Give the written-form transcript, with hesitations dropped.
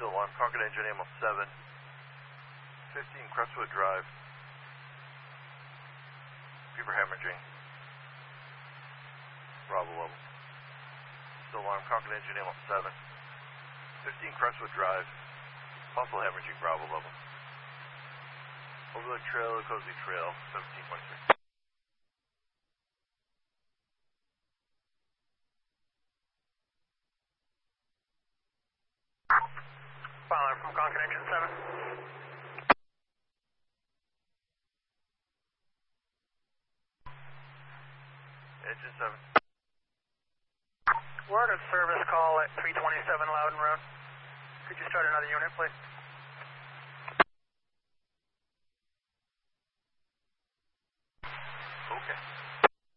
Still alarm, Concord engine AML 7, 15 Crestwood Drive. Fever hemorrhaging. Bravo level. Still alarm, Concord engine AML 7, 15 Crestwood Drive. Muscle hemorrhaging, Bravo level. Overlook Trail, Cozy Trail, 1726. Fowler from Concord engine 7. Engine 7. We're at a service call at 327 Loudon Road. Could you start another unit, please?